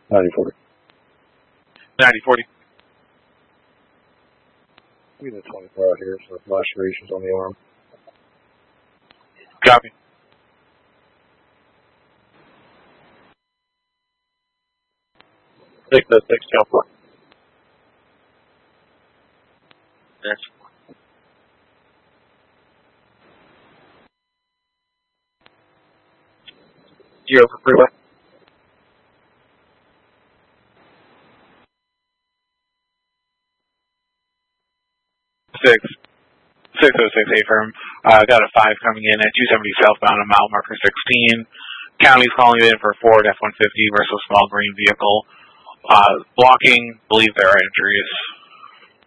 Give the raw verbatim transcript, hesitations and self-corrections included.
ninety forty. ninety forty. We need a twenty-four out here, so lacerations on the arm. Copy. Take the six count. Next. Zero for freeway. Six. Six oh six A-firm. Uh, got a five coming in at two seventy southbound on mile marker sixteen. County's calling it in for a Ford F one fifty versus a small green vehicle. Uh, blocking, believe there are injuries.